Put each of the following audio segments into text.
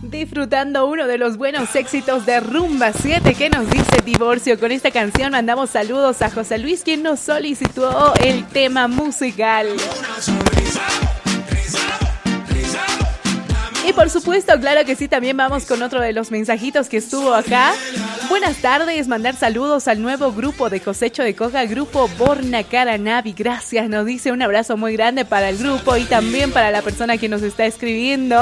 Disfrutando uno de los buenos éxitos de Rumba 7 que nos dice Divorcio. Con esta canción mandamos saludos a José Luis, quien nos solicitó el tema musical. Y por supuesto, claro que sí, también vamos con otro de los mensajitos que estuvo acá. Buenas tardes, mandar saludos al nuevo grupo de cosecho de coca, grupo Borna Caranavi. Gracias, nos dice, un abrazo muy grande para el grupo y también para la persona que nos está escribiendo.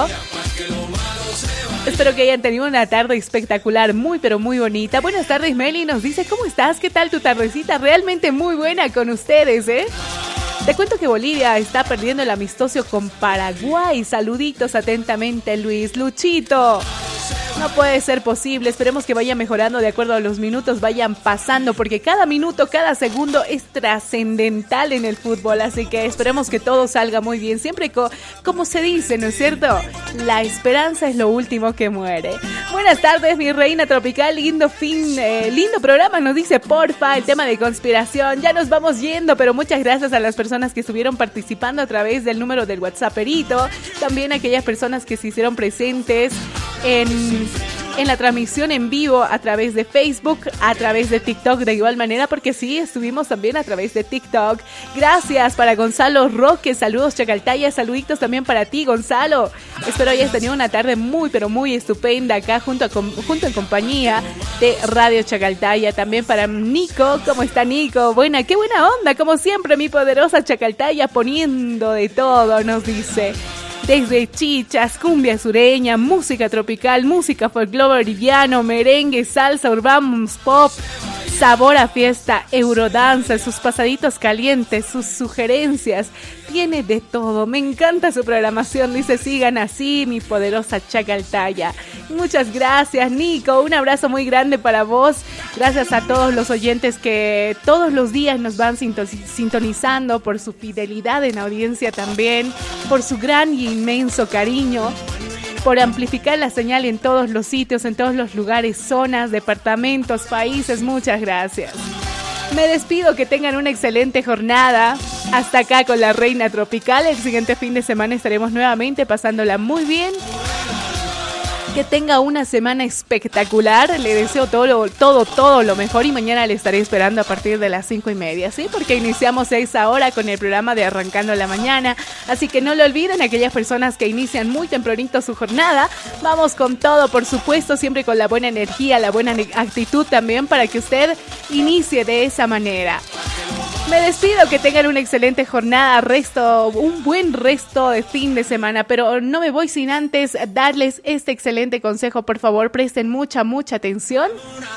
Espero que hayan tenido una tarde espectacular, muy pero muy bonita. Buenas tardes, Meli, nos dice, ¿cómo estás? ¿Qué tal tu tardecita? Realmente muy buena con ustedes, ¿eh? Te cuento que Bolivia está perdiendo el amistoso con Paraguay. Saluditos atentamente, Luis. Luchito, no puede ser posible. Esperemos que vaya mejorando de acuerdo a los minutos vayan pasando, porque cada minuto, cada segundo es trascendental en el fútbol. Así que esperemos que todo salga muy bien. Siempre como se dice, ¿no es cierto? La esperanza es lo último que muere. Buenas tardes, mi reina tropical. Lindo programa, nos dice porfa. El tema de conspiración. Ya nos vamos yendo, pero muchas gracias a las personas que estuvieron participando a través del número del WhatsApperito. También a aquellas personas que se hicieron presentes en la transmisión en vivo a través de Facebook, a través de TikTok de igual manera, porque sí, estuvimos también a través de TikTok. Gracias para Gonzalo Roque, saludos Chacaltaya, saluditos también para ti, Gonzalo. Espero hayas tenido una tarde muy pero muy estupenda acá junto en compañía de Radio Chacaltaya. También para Nico, ¿cómo está Nico? Qué buena onda, como siempre, mi poderosa Chacaltaya poniendo de todo, nos dice. Desde chichas, cumbia sureña, música tropical, música folclore boliviano, merengue, salsa, urban pop, sabor a fiesta, eurodanza, sus pasaditos calientes, sus sugerencias, tiene de todo. Me encanta su programación, dice, sigan así, mi poderosa Chacaltaya. Muchas gracias, Nico, un abrazo muy grande para vos. Gracias a todos los oyentes que todos los días nos van sintonizando, por su fidelidad en audiencia también, por su gran y inmenso cariño, por amplificar la señal en todos los sitios, en todos los lugares, zonas, departamentos, países. Muchas gracias. Me despido, que tengan una excelente jornada. Hasta acá con la Reina Tropical. El siguiente fin de semana estaremos nuevamente pasándola muy bien. Que tenga una semana espectacular. Le deseo todo lo mejor y mañana le estaré esperando a partir de las 5:30, ¿sí? Porque iniciamos a esa hora con el programa de Arrancando la Mañana. Así que no lo olviden, aquellas personas que inician muy tempranito su jornada. Vamos con todo, por supuesto, siempre con la buena energía, la buena actitud también para que usted inicie de esa manera. Me despido, que tengan una excelente jornada, un buen resto de fin de semana, pero no me voy sin antes darles este excelente consejo. Por favor, presten mucha atención.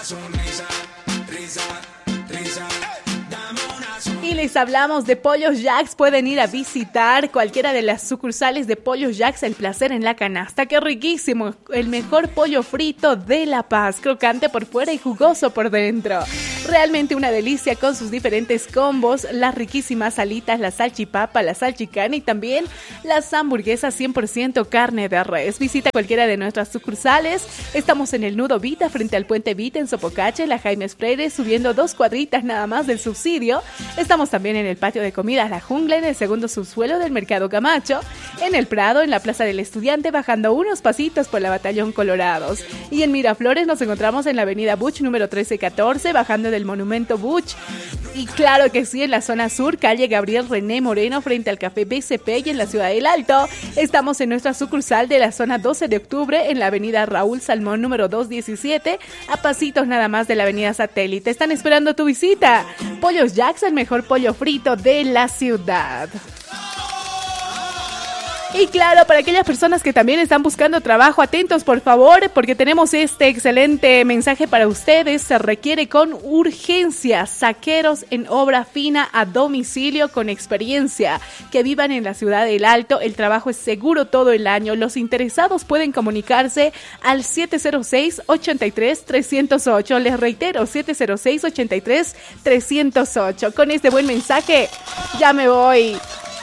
Y les hablamos de Pollos Jacks. Pueden ir a visitar cualquiera de las sucursales de Pollos Jacks. El placer en la canasta. ¡Qué riquísimo! El mejor pollo frito de La Paz. Crocante por fuera y jugoso por dentro. Realmente una delicia con sus diferentes combos. Las riquísimas alitas, la salchipapa, la salchicana y también las hamburguesas 100% carne de res. Visita cualquiera de nuestras sucursales. Estamos en el Nudo Vita, frente al Puente Vita, en Sopocache, la Jaimes Freire, subiendo 2 cuadritas nada más del subsidio. Estamos también en el patio de comidas La Jungla, en el segundo subsuelo del Mercado Camacho, en el Prado, en la Plaza del Estudiante, bajando unos pasitos por la Batallón Colorados. Y en Miraflores nos encontramos en la avenida Buch, número 1314, bajando del Monumento Buch. Y claro que sí, en la zona sur, calle Gabriel René Moreno, frente al Café BCP, y en la Ciudad del Alto. Estamos en nuestra sucursal de la zona 12 de octubre, en la avenida Raúl Salmón, número 217, a pasitos nada más de la avenida Satélite. Están esperando tu visita. Pollos Jacks, el mejor pollo frito de la ciudad. Y claro, para aquellas personas que también están buscando trabajo, atentos por favor, porque tenemos este excelente mensaje para ustedes. Se requiere con urgencia saqueros en obra fina a domicilio con experiencia, que vivan en la Ciudad del Alto. El trabajo es seguro todo el año. Los interesados pueden comunicarse al 706-83-308. Les reitero, 706-83-308. Con este buen mensaje ya me voy.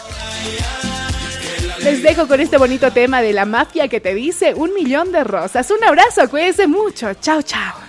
Les dejo con este bonito tema de La Mafia, que te dice 1 millón de rosas. Un abrazo, cuídense mucho. Chao, chao.